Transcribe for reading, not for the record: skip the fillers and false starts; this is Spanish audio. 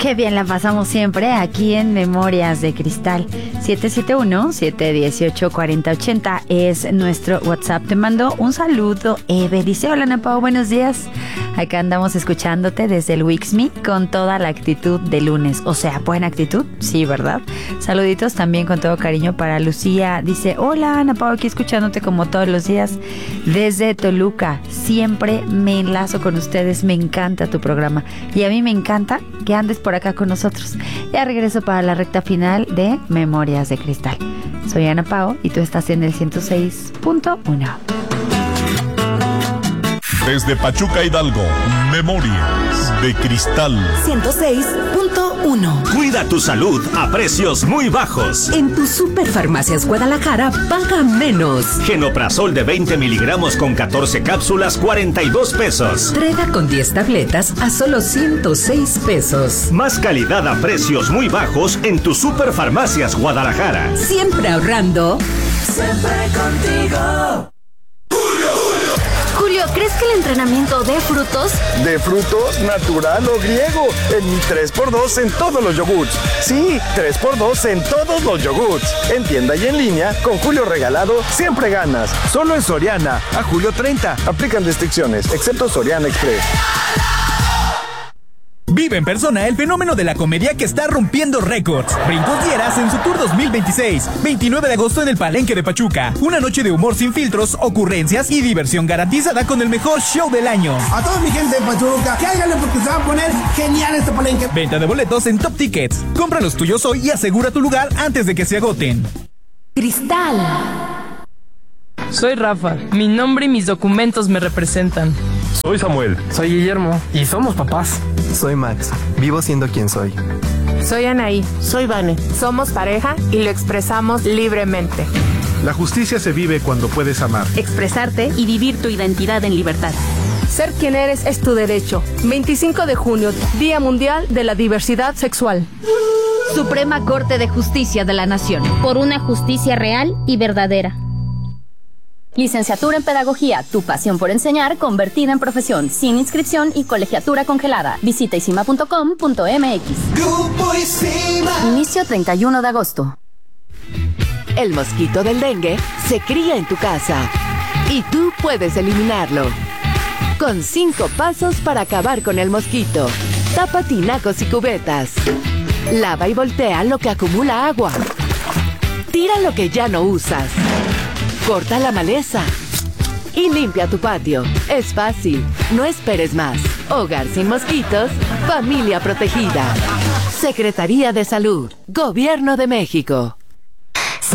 Qué bien la pasamos siempre aquí en Memorias de Cristal. 771-718-4080 es nuestro WhatsApp. Te mando un saludo, Eve. Dice, hola, Ana Pao, buenos días. Acá andamos escuchándote desde el Wixme con toda la actitud de lunes. O sea, buena actitud, sí, ¿verdad? Saluditos también con todo cariño para Lucía. Dice, hola, Ana Pao, aquí escuchándote como todos los días desde Toluca. Siempre me enlazo con ustedes, me encanta tu programa. Y a mí me encanta que andes por acá con nosotros. Ya regreso para la recta final de Memorias de Cristal. Soy Ana Pao y tú estás en el 106.1. Desde Pachuca, Hidalgo, Memorias de Cristal 106.1. Cuida tu salud a precios muy bajos. En tu Superfarmacias Guadalajara, paga menos. Genoprazol de 20 miligramos con 14 cápsulas, 42 pesos. Treda con 10 tabletas a solo 106 pesos. Más calidad a precios muy bajos en tu Superfarmacias Guadalajara. Siempre ahorrando. Siempre contigo. Julio, ¿crees que el entrenamiento dé frutos? ¿De frutos, natural o griego? En 3x2 en todos los yogurts. Sí, 3x2 en todos los yogurts. En tienda y en línea, con Julio regalado, siempre ganas. Solo en Soriana, a julio 30. Aplican restricciones, excepto Soriana Express. Vive en persona el fenómeno de la comedia que está rompiendo récords. Brincos Dieras en su tour 2026. 29 de agosto en el Palenque de Pachuca. Una noche de humor sin filtros, ocurrencias y diversión garantizada con el mejor show del año. A toda mi gente de Pachuca, cáiganle porque se va a poner genial este Palenque. Venta de boletos en Top Tickets. Compra los tuyos hoy y asegura tu lugar antes de que se agoten. Cristal. Soy Rafa. Mi nombre y mis documentos me representan. Soy Samuel. Soy Guillermo. Y somos papás. Soy Max. Vivo siendo quien soy. Soy Anaí. Soy Vane. Somos pareja y lo expresamos libremente. La justicia se vive cuando puedes amar, expresarte y vivir tu identidad en libertad. Ser quien eres es tu derecho. 25 de junio, Día Mundial de la Diversidad Sexual. Suprema Corte de Justicia de la Nación. Por una justicia real y verdadera. Licenciatura en Pedagogía, tu pasión por enseñar convertida en profesión, sin inscripción y colegiatura congelada. Visita isima.com.mx. Grupo Isima. Inicio 31 de agosto. El mosquito del dengue se cría en tu casa y tú puedes eliminarlo. Con 5 pasos para acabar con el mosquito. Tapa tinacos y cubetas. Lava y voltea lo que acumula agua. Tira lo que ya no usas. Corta la maleza y limpia tu patio. Es fácil, no esperes más. Hogar sin mosquitos, familia protegida. Secretaría de Salud, Gobierno de México.